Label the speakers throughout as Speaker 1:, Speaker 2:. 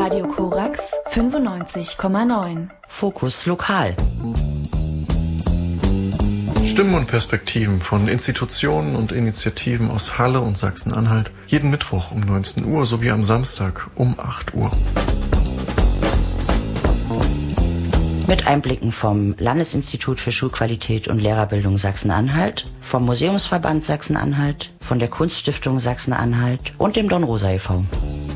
Speaker 1: Radio Korax 95,9.
Speaker 2: Fokus lokal.
Speaker 3: Stimmen und Perspektiven von Institutionen und Initiativen aus Halle und Sachsen-Anhalt. Jeden Mittwoch um 19 Uhr sowie am Samstag um 8 Uhr.
Speaker 2: Mit Einblicken vom Landesinstitut für Schulqualität und Lehrerbildung Sachsen-Anhalt, vom Museumsverband Sachsen-Anhalt, von der Kunststiftung Sachsen-Anhalt und dem Don-Rosa e.V.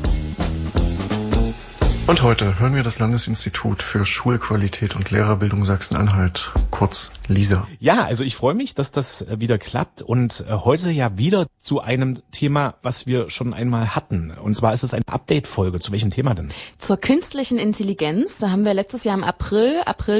Speaker 3: Und heute hören wir das Landesinstitut für Schulqualität und Lehrerbildung Sachsen-Anhalt, kurz LISA.
Speaker 4: Ja, also ich freue mich, dass das wieder klappt und heute ja wieder zu einem Thema, was wir schon einmal hatten. Und zwar ist es eine Update-Folge. Zu welchem Thema denn?
Speaker 5: Zur künstlichen Intelligenz. Da haben wir letztes Jahr im April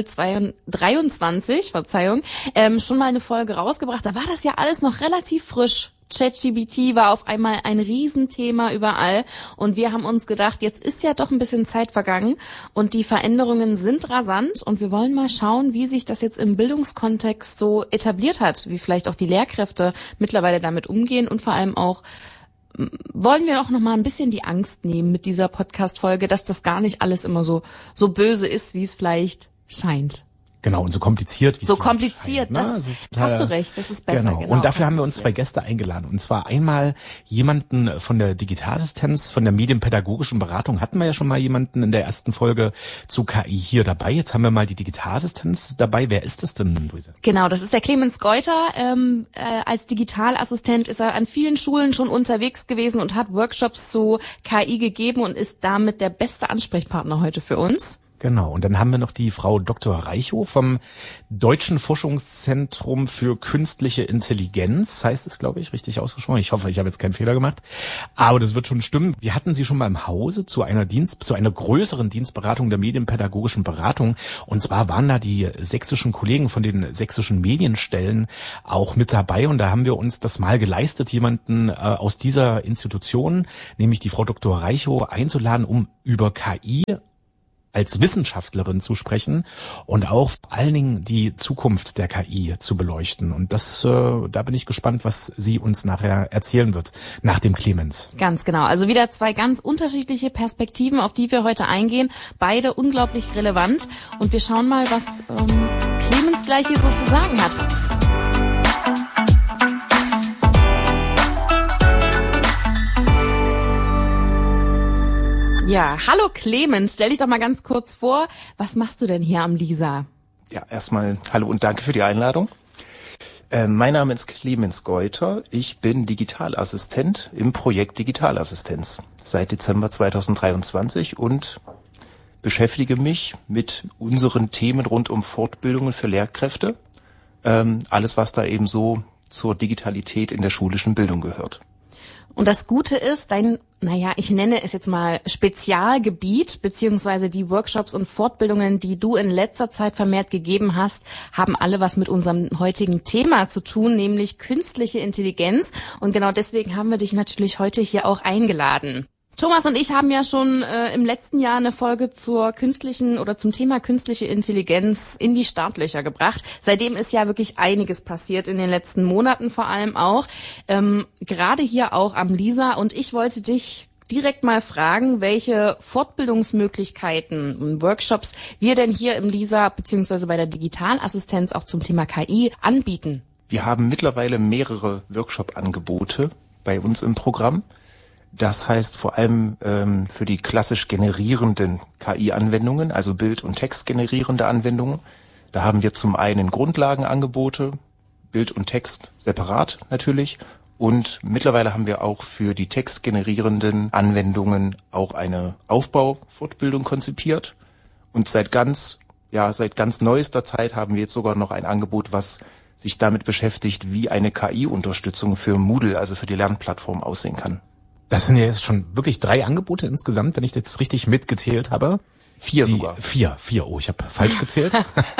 Speaker 5: 23, schon mal eine Folge rausgebracht. Da war das ja alles noch relativ frisch. ChatGPT war auf einmal ein Riesenthema überall und wir haben uns gedacht, jetzt ist ja doch ein bisschen Zeit vergangen und die Veränderungen sind rasant und wir wollen mal schauen, wie sich das jetzt im Bildungskontext so etabliert hat, wie vielleicht auch die Lehrkräfte mittlerweile damit umgehen und vor allem auch wollen wir auch noch mal ein bisschen die Angst nehmen mit dieser Podcast-Folge, dass das gar nicht alles immer so böse ist, wie es vielleicht scheint.
Speaker 4: Genau, und so kompliziert.
Speaker 5: So kompliziert, das hast du recht, das ist besser.
Speaker 4: Genau. Und dafür haben wir uns zwei Gäste eingeladen. Und zwar einmal jemanden von der Digitalassistenz, von der medienpädagogischen Beratung. Hatten wir ja schon mal jemanden in der ersten Folge zu KI hier dabei. Jetzt haben wir mal die Digitalassistenz dabei. Wer ist das denn, Luise?
Speaker 5: Genau, das ist der Clemens Geuter. Als Digitalassistent ist er an vielen Schulen schon unterwegs gewesen und hat Workshops zu KI gegeben und ist damit der beste Ansprechpartner heute für uns.
Speaker 4: Genau, und dann haben wir noch die Frau Dr. Reichow vom Deutschen Forschungszentrum für künstliche Intelligenz, heißt es, glaube ich, richtig ausgesprochen. Ich hoffe, ich habe jetzt keinen Fehler gemacht, aber das wird schon stimmen. Wir hatten sie schon mal im Hause zu einer größeren Dienstberatung der medienpädagogischen Beratung, und zwar waren da die sächsischen Kollegen von den sächsischen Medienstellen auch mit dabei, und da haben wir uns das mal geleistet, jemanden aus dieser Institution, nämlich die Frau Dr. Reichow, einzuladen, um über KI als Wissenschaftlerin zu sprechen und auch vor allen Dingen die Zukunft der KI zu beleuchten. Und da bin ich gespannt, was sie uns nachher erzählen wird, nach dem Clemens.
Speaker 5: Ganz genau. Also wieder zwei ganz unterschiedliche Perspektiven, auf die wir heute eingehen. Beide unglaublich relevant. Und wir schauen mal, was Clemens gleich hier so zu sagen hat. Ja, hallo Clemens, stell dich doch mal ganz kurz vor. Was machst du denn hier am LISA?
Speaker 6: Ja, erstmal hallo und danke für die Einladung. Mein Name ist Clemens Geuter. Ich bin Digitalassistent im Projekt Digitalassistenz seit Dezember 2023 und beschäftige mich mit unseren Themen rund um Fortbildungen für Lehrkräfte. Alles, was da eben so zur Digitalität in der schulischen Bildung gehört.
Speaker 5: Und das Gute ist, ich nenne es jetzt mal Spezialgebiet, beziehungsweise die Workshops und Fortbildungen, die du in letzter Zeit vermehrt gegeben hast, haben alle was mit unserem heutigen Thema zu tun, nämlich künstliche Intelligenz. Und genau deswegen haben wir dich natürlich heute hier auch eingeladen. Thomas und ich haben ja schon im letzten Jahr eine Folge zum Thema künstliche Intelligenz in die Startlöcher gebracht. Seitdem ist ja wirklich einiges passiert in den letzten Monaten vor allem auch. Gerade hier auch am LISA. Und ich wollte dich direkt mal fragen, welche Fortbildungsmöglichkeiten und Workshops wir denn hier im LISA beziehungsweise bei der Digitalassistenz auch zum Thema KI anbieten.
Speaker 6: Wir haben mittlerweile mehrere Workshop-Angebote bei uns im Programm. Das heißt vor allem für die klassisch generierenden KI-Anwendungen, also Bild- und Textgenerierende Anwendungen. Da haben wir zum einen Grundlagenangebote, Bild und Text separat natürlich. Und mittlerweile haben wir auch für die textgenerierenden Anwendungen auch eine Aufbaufortbildung konzipiert. Und seit ganz neuester Zeit haben wir jetzt sogar noch ein Angebot, was sich damit beschäftigt, wie eine KI-Unterstützung für Moodle, also für die Lernplattform, aussehen kann.
Speaker 4: Das sind ja jetzt schon wirklich 3 Angebote insgesamt, wenn ich jetzt richtig mitgezählt habe.
Speaker 6: 4 sogar.
Speaker 4: 4. Oh, ich habe falsch gezählt.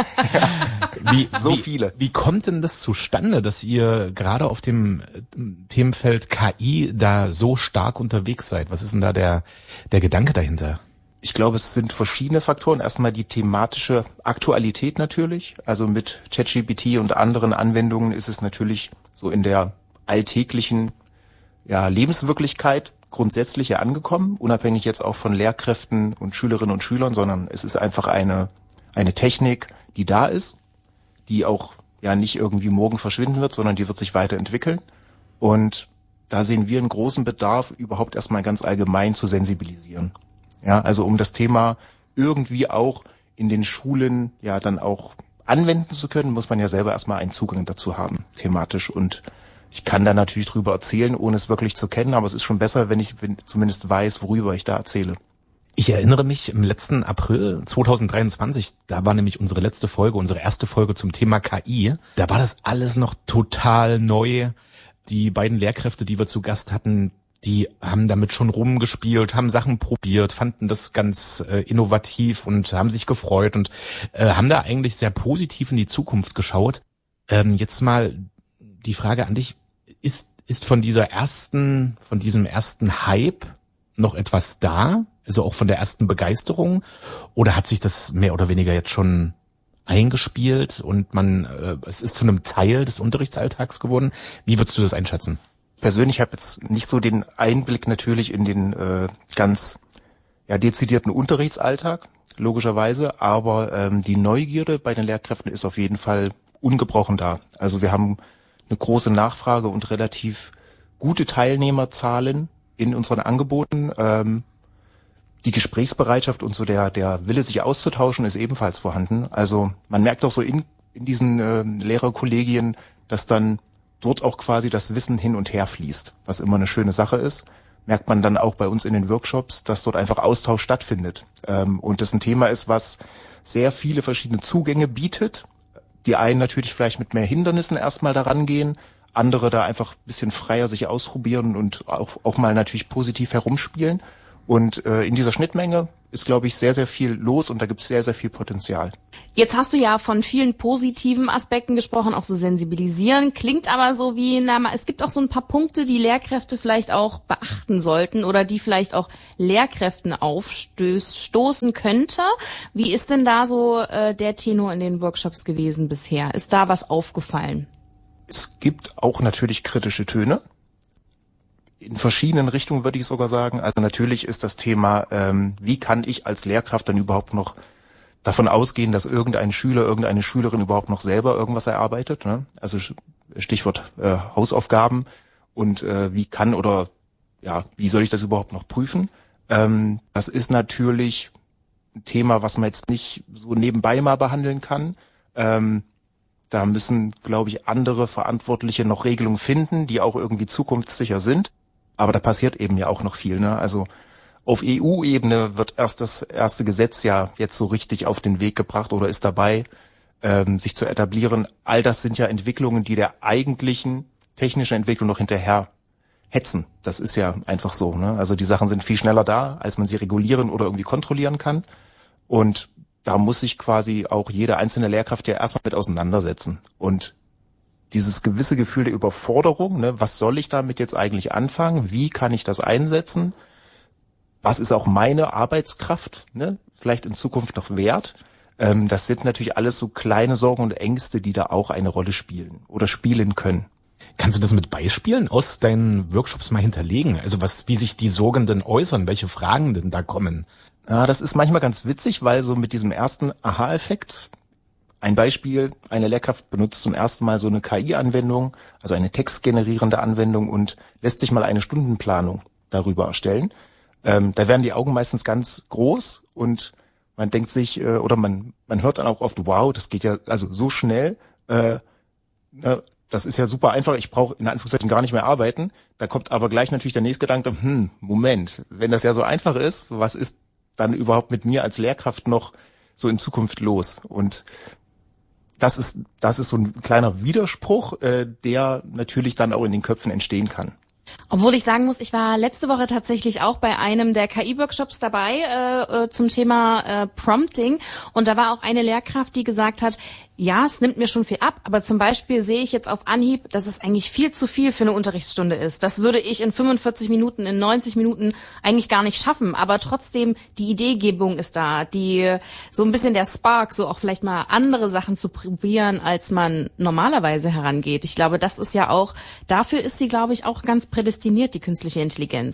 Speaker 6: Viele.
Speaker 4: Wie kommt denn das zustande, dass ihr gerade auf dem Themenfeld KI da so stark unterwegs seid? Was ist denn da der Gedanke dahinter?
Speaker 6: Ich glaube, es sind verschiedene Faktoren. Erstmal die thematische Aktualität natürlich. Also mit ChatGPT und anderen Anwendungen ist es natürlich so in der alltäglichen Lebenswirklichkeit grundsätzlich ja angekommen, unabhängig jetzt auch von Lehrkräften und Schülerinnen und Schülern, sondern es ist einfach eine Technik, die da ist, die auch ja nicht irgendwie morgen verschwinden wird, sondern die wird sich weiterentwickeln. Und da sehen wir einen großen Bedarf, überhaupt erstmal ganz allgemein zu sensibilisieren. Ja, also um das Thema irgendwie auch in den Schulen ja dann auch anwenden zu können, muss man ja selber erstmal einen Zugang dazu haben, thematisch. Und ich kann da natürlich drüber erzählen, ohne es wirklich zu kennen, aber es ist schon besser, wenn ich zumindest weiß, worüber ich da erzähle.
Speaker 4: Ich erinnere mich im letzten April 2023, da war nämlich unsere erste Folge zum Thema KI. Da war das alles noch total neu. Die beiden Lehrkräfte, die wir zu Gast hatten, die haben damit schon rumgespielt, haben Sachen probiert, fanden das ganz innovativ und haben sich gefreut und haben da eigentlich sehr positiv in die Zukunft geschaut. Jetzt mal die Frage an dich, ist von diesem ersten Hype noch etwas da? Also auch von der ersten Begeisterung? Oder hat sich das mehr oder weniger jetzt schon eingespielt und es ist zu einem Teil des Unterrichtsalltags geworden? Wie würdest du das einschätzen?
Speaker 6: Persönlich habe jetzt nicht so den Einblick natürlich in den ganz dezidierten Unterrichtsalltag, logischerweise, aber die Neugierde bei den Lehrkräften ist auf jeden Fall ungebrochen da. Also wir haben eine große Nachfrage und relativ gute Teilnehmerzahlen in unseren Angeboten. Die Gesprächsbereitschaft und so der Wille, sich auszutauschen, ist ebenfalls vorhanden. Also man merkt auch so in diesen Lehrerkollegien, dass dann dort auch quasi das Wissen hin und her fließt, was immer eine schöne Sache ist. Merkt man dann auch bei uns in den Workshops, dass dort einfach Austausch stattfindet. Und das ein Thema ist, was sehr viele verschiedene Zugänge bietet. Die einen natürlich vielleicht mit mehr Hindernissen erstmal daran gehen, andere da einfach ein bisschen freier sich ausprobieren und auch mal natürlich positiv herumspielen. Und in dieser Schnittmenge ist, glaube ich, sehr, sehr viel los und da gibt es sehr, sehr viel Potenzial.
Speaker 5: Jetzt hast du ja von vielen positiven Aspekten gesprochen, auch so sensibilisieren. Klingt aber so wie, es gibt auch so ein paar Punkte, die Lehrkräfte vielleicht auch beachten sollten oder die vielleicht auch Lehrkräften aufstoßen könnte. Wie ist denn da so der Tenor in den Workshops gewesen bisher? Ist da was aufgefallen?
Speaker 6: Es gibt auch natürlich kritische Töne. In verschiedenen Richtungen würde ich sogar sagen. Also natürlich ist das Thema, wie kann ich als Lehrkraft dann überhaupt noch davon ausgehen, dass irgendein Schüler, irgendeine Schülerin überhaupt noch selber irgendwas erarbeitet, ne? Also Stichwort Hausaufgaben und wie soll ich das überhaupt noch prüfen? Das ist natürlich ein Thema, was man jetzt nicht so nebenbei mal behandeln kann. Da müssen, glaube ich, andere Verantwortliche noch Regelungen finden, die auch irgendwie zukunftssicher sind. Aber da passiert eben ja auch noch viel, ne? Also auf EU-Ebene wird erst das erste Gesetz ja jetzt so richtig auf den Weg gebracht oder ist dabei, sich zu etablieren. All das sind ja Entwicklungen, die der eigentlichen technischen Entwicklung noch hinterher hetzen. Das ist ja einfach so, ne? Also die Sachen sind viel schneller da, als man sie regulieren oder irgendwie kontrollieren kann. Und da muss sich quasi auch jede einzelne Lehrkraft ja erstmal mit auseinandersetzen. Und dieses gewisse Gefühl der Überforderung, ne, was soll ich damit jetzt eigentlich anfangen? Wie kann ich das einsetzen? Was ist auch meine Arbeitskraft, ne, vielleicht in Zukunft noch wert? Das sind natürlich alles so kleine Sorgen und Ängste, die da auch eine Rolle spielen oder spielen können.
Speaker 4: Kannst du das mit Beispielen aus deinen Workshops mal hinterlegen? Also wie sich die Sorgen denn äußern, welche Fragen denn da kommen?
Speaker 6: Ja, das ist manchmal ganz witzig, weil so mit diesem ersten Aha-Effekt, ein Beispiel, eine Lehrkraft benutzt zum ersten Mal so eine KI-Anwendung, also eine textgenerierende Anwendung und lässt sich mal eine Stundenplanung darüber erstellen. Da werden die Augen meistens ganz groß und man denkt sich, oder man hört dann auch oft, wow, das geht ja also so schnell, das ist ja super einfach, ich brauche in Anführungszeichen gar nicht mehr arbeiten. Da kommt aber gleich natürlich der nächste Gedanke, Moment, wenn das ja so einfach ist, was ist dann überhaupt mit mir als Lehrkraft noch so in Zukunft los? Und das ist so ein kleiner Widerspruch, der natürlich dann auch in den Köpfen entstehen kann.
Speaker 5: Obwohl ich sagen muss, ich war letzte Woche tatsächlich auch bei einem der KI-Workshops dabei zum Thema Prompting und da war auch eine Lehrkraft, die gesagt hat, ja, es nimmt mir schon viel ab, aber zum Beispiel sehe ich jetzt auf Anhieb, dass es eigentlich viel zu viel für eine Unterrichtsstunde ist. Das würde ich in 45 Minuten, in 90 Minuten eigentlich gar nicht schaffen, aber trotzdem die Ideengebung ist da, so ein bisschen der Spark, so auch vielleicht mal andere Sachen zu probieren, als man normalerweise herangeht. Ich glaube, das ist ja auch, dafür ist sie, glaube ich, auch ganz prädestiniert, die künstliche Intelligenz.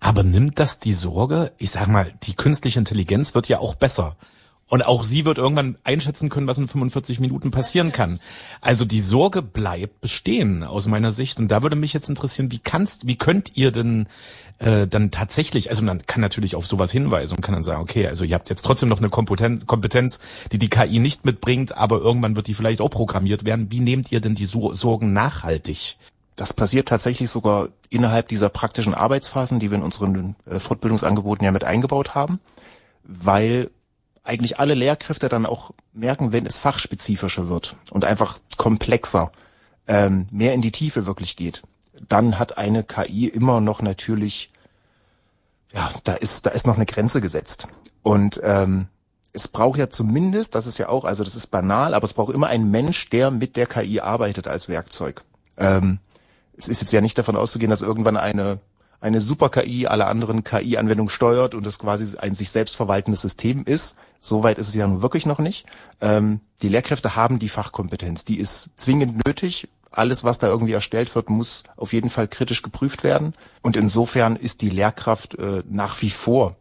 Speaker 4: Aber nimmt das die Sorge? Ich sag mal, die künstliche Intelligenz wird ja auch besser. Und auch sie wird irgendwann einschätzen können, was in 45 Minuten passieren kann. Also die Sorge bleibt bestehen aus meiner Sicht. Und da würde mich jetzt interessieren, wie könnt ihr denn dann tatsächlich, also man kann natürlich auf sowas hinweisen und kann dann sagen, okay, also ihr habt jetzt trotzdem noch eine Kompetenz, die KI nicht mitbringt, aber irgendwann wird die vielleicht auch programmiert werden. Wie nehmt ihr denn die Sorgen nachhaltig?
Speaker 6: Das passiert tatsächlich sogar innerhalb dieser praktischen Arbeitsphasen, die wir in unseren Fortbildungsangeboten ja mit eingebaut haben, weil eigentlich alle Lehrkräfte dann auch merken, wenn es fachspezifischer wird und einfach komplexer, mehr in die Tiefe wirklich geht, dann hat eine KI immer noch natürlich, ja, da ist noch eine Grenze gesetzt. Und es braucht ja zumindest, das ist ja auch, also das ist banal, aber es braucht immer einen Mensch, der mit der KI arbeitet als Werkzeug. Es ist jetzt ja nicht davon auszugehen, dass irgendwann eine Super-KI alle anderen KI-Anwendungen steuert und das quasi ein sich selbst verwaltendes System ist. Soweit ist es ja nun wirklich noch nicht. Die Lehrkräfte haben die Fachkompetenz, die ist zwingend nötig. Alles, was da irgendwie erstellt wird, muss auf jeden Fall kritisch geprüft werden. Und insofern ist die Lehrkraft nach wie vor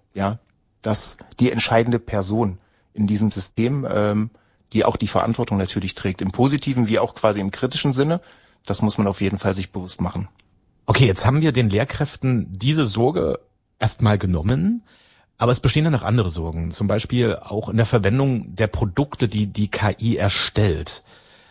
Speaker 6: die entscheidende Person in diesem System, die auch die Verantwortung natürlich trägt, im positiven wie auch quasi im kritischen Sinne. Das muss man auf jeden Fall sich bewusst machen.
Speaker 4: Okay, jetzt haben wir den Lehrkräften diese Sorge erstmal genommen, aber es bestehen dann noch andere Sorgen, zum Beispiel auch in der Verwendung der Produkte, die KI erstellt.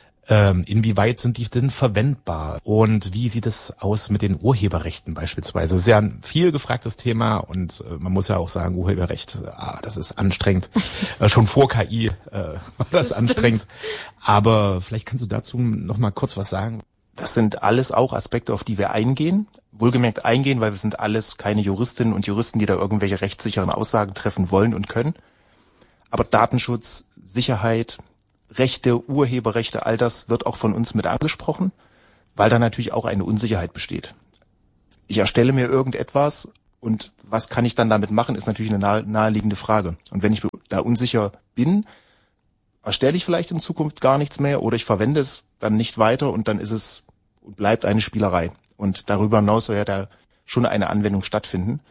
Speaker 4: Inwieweit sind die denn verwendbar und wie sieht es aus mit den Urheberrechten beispielsweise? Das ist ja ein viel gefragtes Thema und man muss ja auch sagen, Urheberrecht, das ist anstrengend. Schon vor KI war das anstrengend. Aber vielleicht kannst du dazu noch mal kurz was sagen.
Speaker 6: Das sind alles auch Aspekte, auf die wir eingehen. Wohlgemerkt eingehen, weil wir sind alles keine Juristinnen und Juristen, die da irgendwelche rechtssicheren Aussagen treffen wollen und können. Aber Datenschutz, Sicherheit, Rechte, Urheberrechte, all das wird auch von uns mit angesprochen, weil da natürlich auch eine Unsicherheit besteht. Ich erstelle mir irgendetwas und was kann ich dann damit machen, ist natürlich eine naheliegende Frage. Und wenn ich da unsicher bin, erstelle ich vielleicht in Zukunft gar nichts mehr oder ich verwende es dann nicht weiter und dann ist es und bleibt eine Spielerei. Und darüber hinaus soll ja da schon eine Anwendung stattfinden.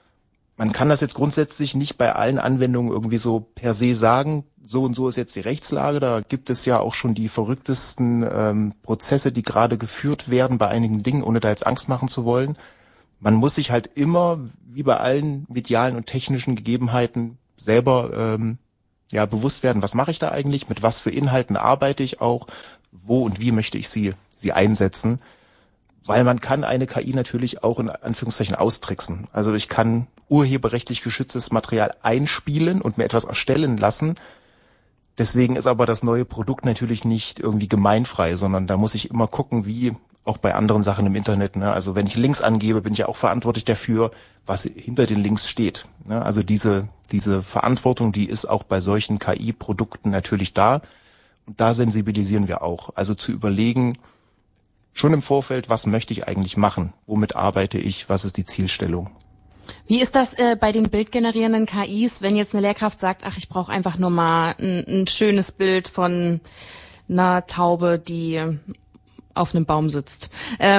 Speaker 6: Man kann das jetzt grundsätzlich nicht bei allen Anwendungen irgendwie so per se sagen, so und so ist jetzt die Rechtslage. Da gibt es ja auch schon die verrücktesten Prozesse, die gerade geführt werden bei einigen Dingen, ohne da jetzt Angst machen zu wollen. Man muss sich halt immer, wie bei allen medialen und technischen Gegebenheiten, selber bewusst werden, was mache ich da eigentlich, mit was für Inhalten arbeite ich auch, wo und wie möchte ich sie einsetzen. Weil man kann eine KI natürlich auch in Anführungszeichen austricksen. Also ich kann urheberrechtlich geschütztes Material einspielen und mir etwas erstellen lassen. Deswegen ist aber das neue Produkt natürlich nicht irgendwie gemeinfrei, sondern da muss ich immer gucken, wie auch bei anderen Sachen im Internet. Ne? Also wenn ich Links angebe, bin ich ja auch verantwortlich dafür, was hinter den Links steht. Ne? Also diese Verantwortung, die ist auch bei solchen KI-Produkten natürlich da. Und da sensibilisieren wir auch. Also zu überlegen, schon im Vorfeld, was möchte ich eigentlich machen? Womit arbeite ich? Was ist die Zielstellung?
Speaker 5: Wie ist das bei den bildgenerierenden KIs, wenn jetzt eine Lehrkraft sagt, ach, ich brauche einfach nur mal ein schönes Bild von einer Taube, die auf einem Baum sitzt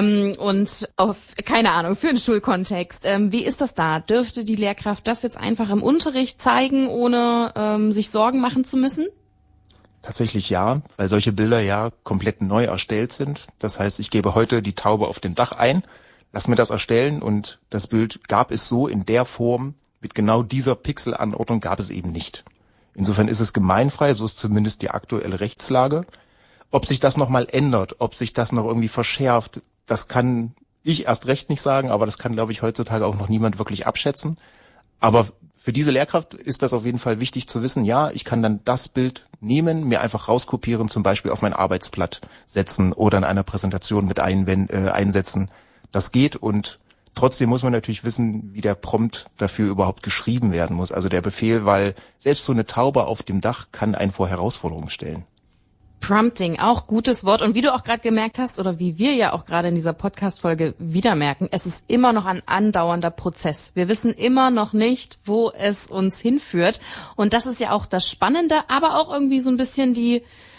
Speaker 5: und keine Ahnung, für einen Schulkontext. Wie ist das da? Dürfte die Lehrkraft das jetzt einfach im Unterricht zeigen, ohne sich Sorgen machen zu müssen?
Speaker 6: Tatsächlich ja, weil solche Bilder ja komplett neu erstellt sind. Das heißt, ich gebe heute die Taube auf dem Dach ein, lass mir das erstellen und das Bild gab es so in der Form, mit genau dieser Pixelanordnung gab es eben nicht. Insofern ist es gemeinfrei, so ist zumindest die aktuelle Rechtslage. Ob sich das nochmal ändert, ob sich das noch irgendwie verschärft, das kann ich erst recht nicht sagen, aber das kann, glaube ich, heutzutage auch noch niemand wirklich abschätzen. Aber für diese Lehrkraft ist das auf jeden Fall wichtig zu wissen, ja, ich kann dann das Bild nehmen, mir einfach rauskopieren, zum Beispiel auf mein Arbeitsblatt setzen oder in einer Präsentation mit einsetzen. Das geht und trotzdem muss man natürlich wissen, wie der Prompt dafür überhaupt geschrieben werden muss, also der Befehl, weil selbst so eine Taube auf dem Dach kann einen vor Herausforderungen stellen.
Speaker 5: Prompting, auch gutes Wort. Und wie du auch gerade gemerkt hast, oder wie wir ja auch gerade in dieser Podcast-Folge wieder merken, es ist immer noch ein andauernder Prozess. Wir wissen immer noch nicht, wo es uns hinführt. Und das ist ja auch das Spannende, aber auch irgendwie so ein bisschen die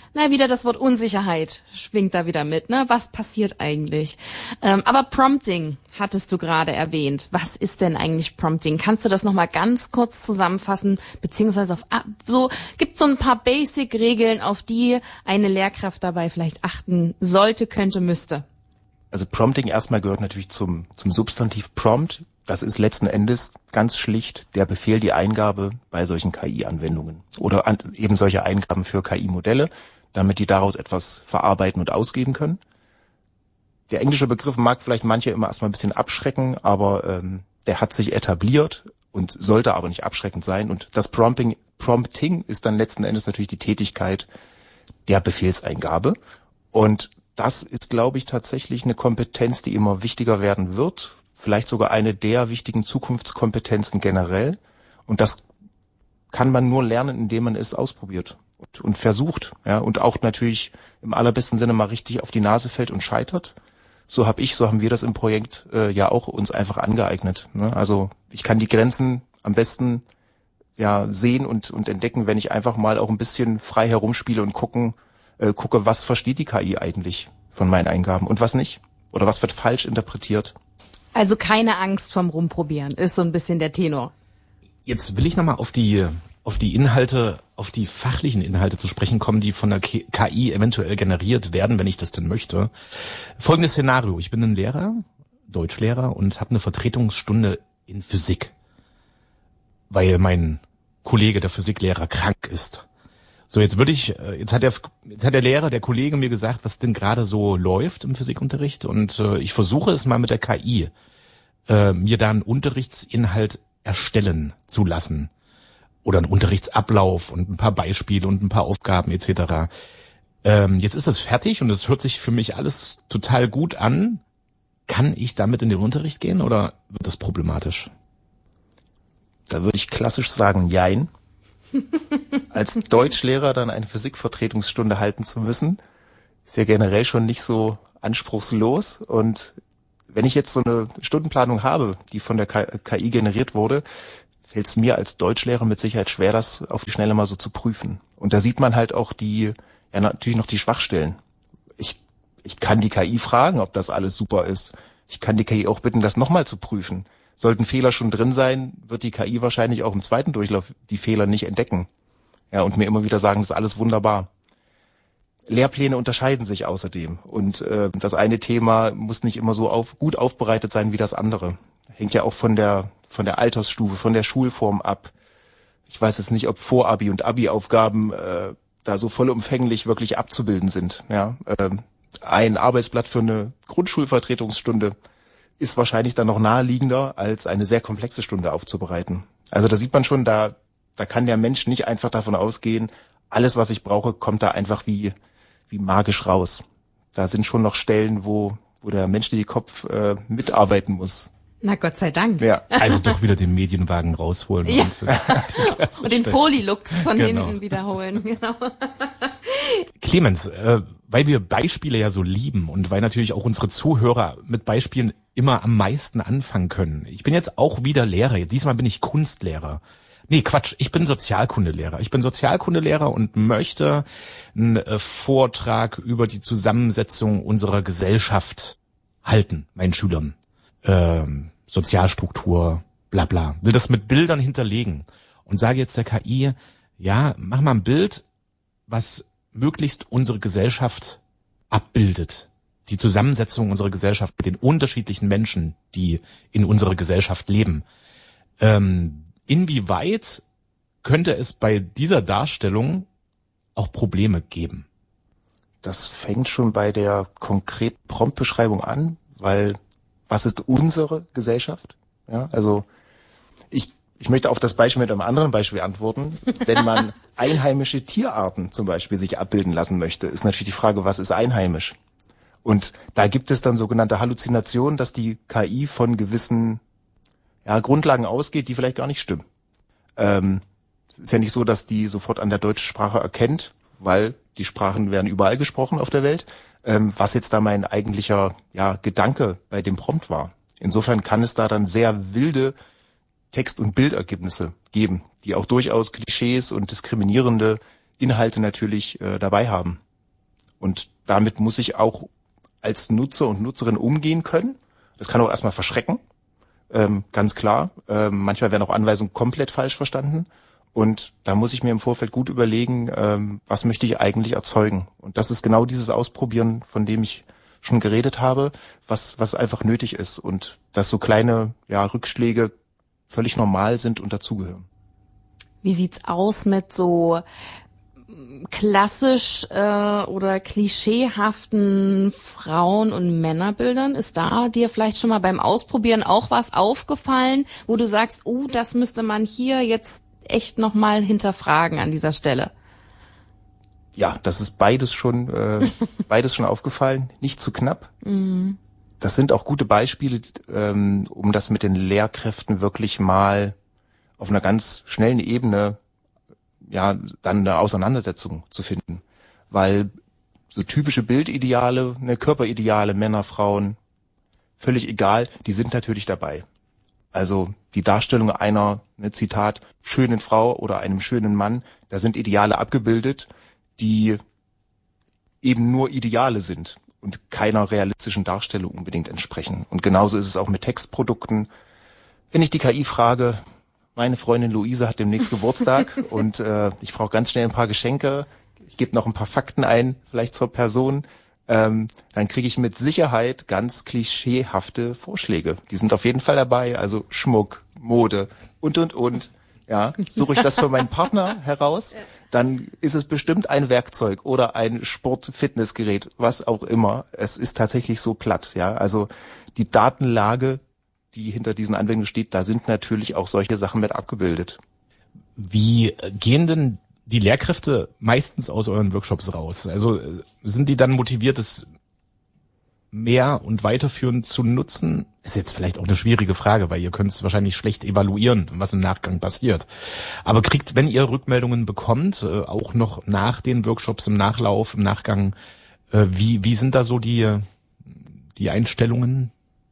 Speaker 5: wieder das Wort Unsicherheit schwingt da wieder mit, ne? Was passiert eigentlich? Aber Prompting hattest du gerade erwähnt. Was ist denn eigentlich Prompting? Kannst du das nochmal ganz kurz zusammenfassen, beziehungsweise gibt so ein paar Basic-Regeln, auf die eine Lehrkraft dabei vielleicht achten sollte, könnte, müsste?
Speaker 6: Also Prompting erstmal gehört natürlich zum Substantiv Prompt. Das ist letzten Endes ganz schlicht der Befehl, die Eingabe bei solchen KI-Anwendungen oder eben solche Eingaben für KI-Modelle, damit die daraus etwas verarbeiten und ausgeben können. Der englische Begriff mag vielleicht manche immer erstmal ein bisschen abschrecken, aber der hat sich etabliert und sollte aber nicht abschreckend sein. Und das Prompting ist dann letzten Endes natürlich die Tätigkeit der Befehlseingabe. Und das ist, glaube ich, tatsächlich eine Kompetenz, die immer wichtiger werden wird. Vielleicht sogar eine der wichtigen Zukunftskompetenzen generell. Und das kann man nur lernen, indem man es ausprobiert und versucht. Ja, und auch natürlich im allerbesten Sinne mal richtig auf die Nase fällt und scheitert. So haben wir das im Projekt ja auch uns einfach angeeignet. Ne? Also ich kann die Grenzen am besten ja sehen und entdecken, wenn ich einfach mal auch ein bisschen frei herumspiele und gucke, was versteht die KI eigentlich von meinen Eingaben und was nicht. Oder was wird falsch interpretiert.
Speaker 5: Also keine Angst vom Rumprobieren, ist so ein bisschen der Tenor.
Speaker 4: Jetzt will ich nochmal auf die Inhalte, auf die fachlichen Inhalte zu sprechen kommen, die von der KI eventuell generiert werden, wenn ich das denn möchte. Folgendes Szenario. Ich bin ein Lehrer, Deutschlehrer, und habe eine Vertretungsstunde in Physik, weil mein Kollege, der Physiklehrer, krank ist. So, jetzt hat der Lehrer, der Kollege mir gesagt, was denn gerade so läuft im Physikunterricht, und ich versuche es mal mit der KI, mir da einen Unterrichtsinhalt erstellen zu lassen oder einen Unterrichtsablauf und ein paar Beispiele und ein paar Aufgaben etc. Jetzt ist das fertig und es hört sich für mich alles total gut an. Kann ich damit in den Unterricht gehen oder wird das problematisch?
Speaker 6: Da würde ich klassisch sagen, jein. Als Deutschlehrer dann eine Physikvertretungsstunde halten zu müssen, ist ja generell schon nicht so anspruchslos. Und wenn ich jetzt so eine Stundenplanung habe, die von der KI generiert wurde, fällt es mir als Deutschlehrer mit Sicherheit schwer, das auf die Schnelle mal so zu prüfen. Und da sieht man halt auch natürlich noch die Schwachstellen. Ich kann die KI fragen, ob das alles super ist. Ich kann die KI auch bitten, das nochmal zu prüfen. Sollten Fehler schon drin sein, wird die KI wahrscheinlich auch im zweiten Durchlauf die Fehler nicht entdecken. Ja, und mir immer wieder sagen, das ist alles wunderbar. Lehrpläne unterscheiden sich außerdem. Und das eine Thema muss nicht immer so gut aufbereitet sein wie das andere. Hängt ja auch von der Altersstufe, von der Schulform ab. Ich weiß jetzt nicht, ob Vorabi- und Abi-Aufgaben da so vollumfänglich wirklich abzubilden sind. Ja, ein Arbeitsblatt für eine Grundschulvertretungsstunde ist wahrscheinlich dann noch naheliegender, als eine sehr komplexe Stunde aufzubereiten. Also da sieht man schon, da kann der Mensch nicht einfach davon ausgehen, alles, was ich brauche, kommt da einfach wie magisch raus. Da sind schon noch Stellen, wo der menschliche Kopf mitarbeiten muss.
Speaker 5: Na Gott sei Dank.
Speaker 6: Ja.
Speaker 4: Also doch wieder den Medienwagen rausholen.
Speaker 5: Ja.
Speaker 4: Und
Speaker 5: den Polylux von
Speaker 4: Genau.
Speaker 5: hinten wiederholen. Genau.
Speaker 4: Clemens, weil wir Beispiele ja so lieben und weil natürlich auch unsere Zuhörer mit Beispielen immer am meisten anfangen können. Ich bin jetzt auch wieder Lehrer. Diesmal bin ich Kunstlehrer. Nee, Quatsch, ich bin Sozialkundelehrer. Ich bin Sozialkundelehrer und möchte einen Vortrag über die Zusammensetzung unserer Gesellschaft halten, meinen Schülern. Sozialstruktur, bla bla. Will das mit Bildern hinterlegen und sage jetzt der KI, ja, mach mal ein Bild, was möglichst unsere Gesellschaft abbildet. Die Zusammensetzung unserer Gesellschaft mit den unterschiedlichen Menschen, die in unserer Gesellschaft leben. Inwieweit könnte es bei dieser Darstellung auch Probleme geben?
Speaker 6: Das fängt schon bei der konkreten Promptbeschreibung an, weil was ist unsere Gesellschaft? Ja, also ich möchte auf das Beispiel mit einem anderen Beispiel antworten. Wenn man einheimische Tierarten zum Beispiel sich abbilden lassen möchte, ist natürlich die Frage, was ist einheimisch? Und da gibt es dann sogenannte Halluzinationen, dass die KI von gewissen Grundlagen ausgeht, die vielleicht gar nicht stimmen. Es ist ja nicht so, dass die sofort an der deutschen Sprache erkennt, weil die Sprachen werden überall gesprochen auf der Welt, was jetzt da mein eigentlicher Gedanke bei dem Prompt war. Insofern kann es da dann sehr wilde Text- und Bildergebnisse geben, die auch durchaus Klischees und diskriminierende Inhalte natürlich dabei haben. Und damit muss ich auch als Nutzer und Nutzerin umgehen können. Das kann auch erstmal verschrecken, ganz klar. Manchmal werden auch Anweisungen komplett falsch verstanden. Und da muss ich mir im Vorfeld gut überlegen, was möchte ich eigentlich erzeugen. Und das ist genau dieses Ausprobieren, von dem ich schon geredet habe, was einfach nötig ist. Und dass so kleine Rückschläge völlig normal sind und dazugehören.
Speaker 5: Wie sieht's aus mit so klassisch oder klischeehaften Frauen- und Männerbildern? Ist da dir vielleicht schon mal beim Ausprobieren auch was aufgefallen, wo du sagst, das müsste man hier jetzt echt nochmal hinterfragen an dieser Stelle?
Speaker 6: Ja, das ist beides schon aufgefallen, nicht zu knapp. Mhm. Das sind auch gute Beispiele, um das mit den Lehrkräften wirklich mal auf einer ganz schnellen Ebene dann eine Auseinandersetzung zu finden. Weil so typische Bildideale, Körperideale, Männer, Frauen, völlig egal, die sind natürlich dabei. Also die Darstellung einer, Zitat, schönen Frau oder einem schönen Mann, da sind Ideale abgebildet, die eben nur Ideale sind und keiner realistischen Darstellung unbedingt entsprechen. Und genauso ist es auch mit Textprodukten. Wenn ich die KI frage, meine Freundin Luise hat demnächst Geburtstag und ich brauche ganz schnell ein paar Geschenke. Ich gebe noch ein paar Fakten ein, vielleicht zur Person. Dann kriege ich mit Sicherheit ganz klischeehafte Vorschläge. Die sind auf jeden Fall dabei. Also Schmuck, Mode und. Ja, suche ich das für meinen Partner heraus, dann ist es bestimmt ein Werkzeug oder ein Sport-Fitnessgerät, was auch immer. Es ist tatsächlich so platt. Ja, also die Datenlage, die hinter diesen Anwendungen steht, da sind natürlich auch solche Sachen mit abgebildet.
Speaker 4: Wie gehen denn die Lehrkräfte meistens aus euren Workshops raus? Also sind die dann motiviert, es mehr und weiterführend zu nutzen? Ist jetzt vielleicht auch eine schwierige Frage, weil ihr könnt es wahrscheinlich schlecht evaluieren, was im Nachgang passiert. Aber kriegt, wenn ihr Rückmeldungen bekommt, auch noch nach den Workshops im Nachlauf, im Nachgang, wie sind da so die Einstellungen?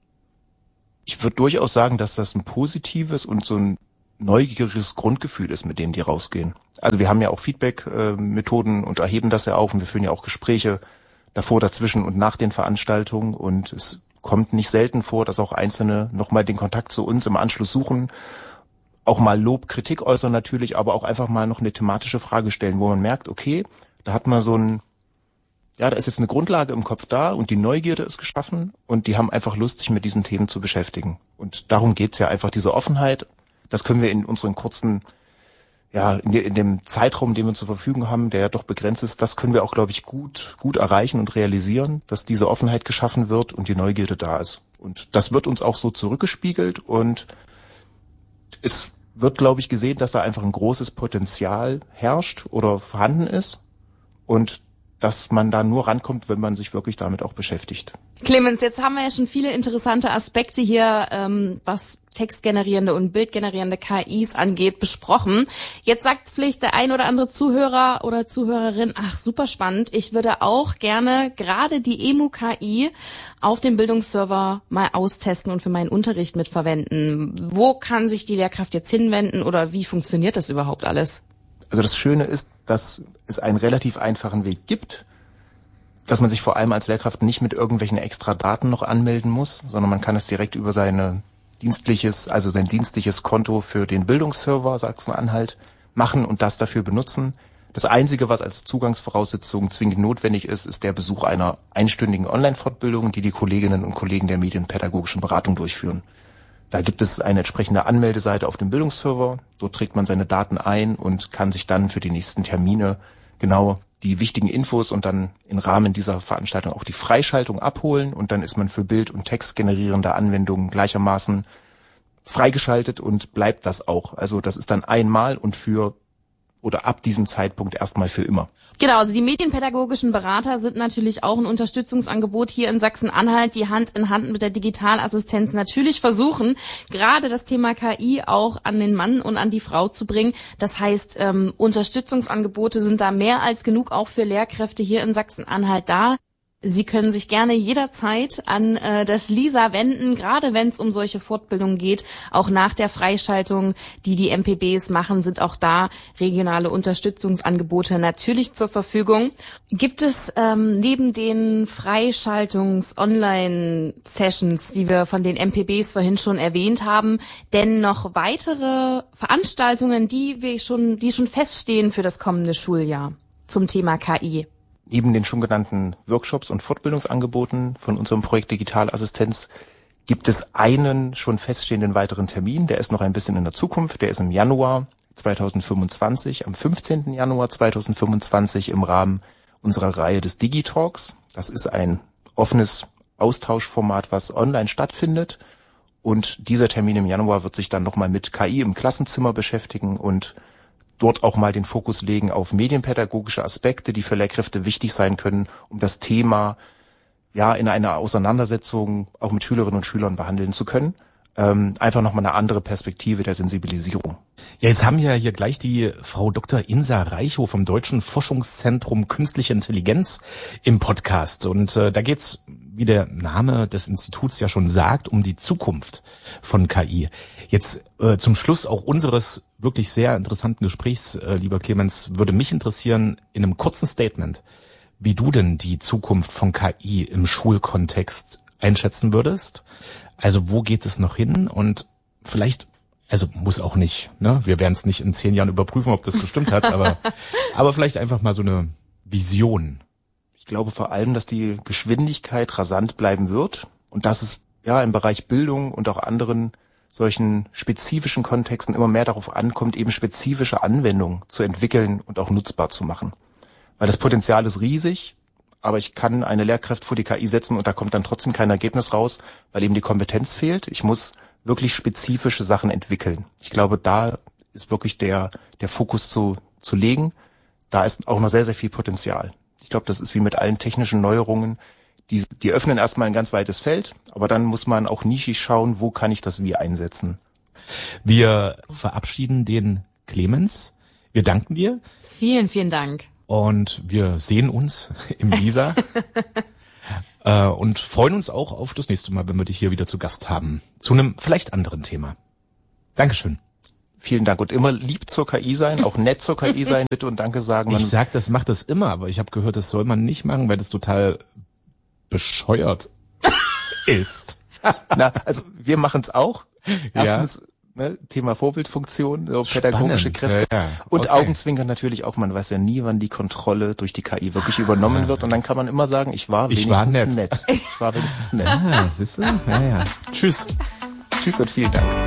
Speaker 6: Ich würde durchaus sagen, dass das ein positives und so ein neugieriges Grundgefühl ist, mit dem die rausgehen. Also wir haben ja auch Feedback-Methoden und erheben das ja auch und wir führen ja auch Gespräche davor, dazwischen und nach den Veranstaltungen und es kommt nicht selten vor, dass auch Einzelne nochmal den Kontakt zu uns im Anschluss suchen, auch mal Lob, Kritik äußern natürlich, aber auch einfach mal noch eine thematische Frage stellen, wo man merkt, okay, da hat man da ist jetzt eine Grundlage im Kopf da und die Neugierde ist geschaffen und die haben einfach Lust, sich mit diesen Themen zu beschäftigen. Und darum geht's ja einfach, diese Offenheit, das können wir in unseren kurzen, in dem Zeitraum, den wir zur Verfügung haben, der ja doch begrenzt ist, das können wir auch, glaube ich, gut erreichen und realisieren, dass diese Offenheit geschaffen wird und die Neugierde da ist. Und das wird uns auch so zurückgespiegelt und es wird, glaube ich, gesehen, dass da einfach ein großes Potenzial herrscht oder vorhanden ist und dass man da nur rankommt, wenn man sich wirklich damit auch beschäftigt.
Speaker 5: Clemens, jetzt haben wir ja schon viele interessante Aspekte hier, was textgenerierende und bildgenerierende KIs angeht, besprochen. Jetzt sagt vielleicht der ein oder andere Zuhörer oder Zuhörerin, ach, super spannend, ich würde auch gerne gerade die Emu-KI auf dem Bildungsserver mal austesten und für meinen Unterricht mitverwenden. Wo kann sich die Lehrkraft jetzt hinwenden oder wie funktioniert das überhaupt alles?
Speaker 6: Also das Schöne ist, dass es einen relativ einfachen Weg gibt, dass man sich vor allem als Lehrkraft nicht mit irgendwelchen extra Daten noch anmelden muss, sondern man kann es direkt über sein dienstliches Konto für den Bildungsserver Sachsen-Anhalt machen und das dafür benutzen. Das Einzige, was als Zugangsvoraussetzung zwingend notwendig ist, ist der Besuch einer einstündigen Online-Fortbildung, die Kolleginnen und Kollegen der medienpädagogischen Beratung durchführen. Da gibt es eine entsprechende Anmeldeseite auf dem Bildungsserver. Dort trägt man seine Daten ein und kann sich dann für die nächsten Termine genau die wichtigen Infos und dann im Rahmen dieser Veranstaltung auch die Freischaltung abholen. Und dann ist man für Bild- und Textgenerierende Anwendungen gleichermaßen freigeschaltet und bleibt das auch. Also das ist dann einmal und ab diesem Zeitpunkt erstmal für immer.
Speaker 5: Genau, also die medienpädagogischen Berater sind natürlich auch ein Unterstützungsangebot hier in Sachsen-Anhalt, die Hand in Hand mit der Digitalassistenz natürlich versuchen, gerade das Thema KI auch an den Mann und an die Frau zu bringen. Das heißt, Unterstützungsangebote sind da mehr als genug auch für Lehrkräfte hier in Sachsen-Anhalt da. Sie können sich gerne jederzeit an das LISA wenden, gerade wenn es um solche Fortbildungen geht. Auch nach der Freischaltung, die MPBs machen, sind auch da regionale Unterstützungsangebote natürlich zur Verfügung. Gibt es neben den Freischaltungs-Online-Sessions, die wir von den MPBs vorhin schon erwähnt haben, denn noch weitere Veranstaltungen, die schon feststehen für das kommende Schuljahr zum Thema KI?
Speaker 6: Neben den schon genannten Workshops und Fortbildungsangeboten von unserem Projekt Digitalassistenz gibt es einen schon feststehenden weiteren Termin. Der ist noch ein bisschen in der Zukunft. Der ist im Januar 2025, am 15. Januar 2025 im Rahmen unserer Reihe des Digitalks. Das ist ein offenes Austauschformat, was online stattfindet. Und dieser Termin im Januar wird sich dann nochmal mit KI im Klassenzimmer beschäftigen und dort auch mal den Fokus legen auf medienpädagogische Aspekte, die für Lehrkräfte wichtig sein können, um das Thema in einer Auseinandersetzung auch mit Schülerinnen und Schülern behandeln zu können. Einfach nochmal eine andere Perspektive der Sensibilisierung.
Speaker 4: Ja, jetzt haben wir hier gleich die Frau Dr. Insa Reichow vom Deutschen Forschungszentrum Künstliche Intelligenz im Podcast. Und da geht's, wie der Name des Instituts ja schon sagt, um die Zukunft von KI. Jetzt zum Schluss auch unseres wirklich sehr interessanten Gesprächs, lieber Clemens, würde mich interessieren, in einem kurzen Statement, wie du denn die Zukunft von KI im Schulkontext einschätzen würdest. Also wo geht es noch hin? Und vielleicht, also muss auch nicht, ne? Wir werden es nicht in 10 Jahren überprüfen, ob das gestimmt hat, aber vielleicht einfach mal so eine Vision.
Speaker 6: Ich glaube vor allem, dass die Geschwindigkeit rasant bleiben wird und dass es im Bereich Bildung und auch anderen solchen spezifischen Kontexten immer mehr darauf ankommt, eben spezifische Anwendungen zu entwickeln und auch nutzbar zu machen. Weil das Potenzial ist riesig, aber ich kann eine Lehrkraft vor die KI setzen und da kommt dann trotzdem kein Ergebnis raus, weil eben die Kompetenz fehlt. Ich muss wirklich spezifische Sachen entwickeln. Ich glaube, da ist wirklich der Fokus zu legen. Da ist auch noch sehr, sehr viel Potenzial. Ich glaube, das ist wie mit allen technischen Neuerungen. Die öffnen erstmal ein ganz weites Feld, aber dann muss man auch nischig schauen, wo kann ich das wie einsetzen.
Speaker 4: Wir verabschieden den Clemens. Wir danken dir.
Speaker 5: Vielen, vielen Dank.
Speaker 4: Und wir sehen uns im LISA und freuen uns auch auf das nächste Mal, wenn wir dich hier wieder zu Gast haben. Zu einem vielleicht anderen Thema. Dankeschön.
Speaker 6: Vielen Dank und immer lieb zur KI sein, auch nett zur KI sein, bitte und danke sagen.
Speaker 4: Ich sag, das macht das immer, aber ich habe gehört, das soll man nicht machen, weil das total bescheuert ist.
Speaker 6: Na, also wir machen es auch. Erstens Thema Vorbildfunktion, so pädagogische Kräfte und Augenzwinkern natürlich auch. Man weiß ja nie, wann die Kontrolle durch die KI wirklich übernommen wird und dann kann man immer sagen, ich war wenigstens nett. Ich war wenigstens nett.
Speaker 4: Siehst du? Ja. Tschüss.
Speaker 6: Tschüss und vielen Dank.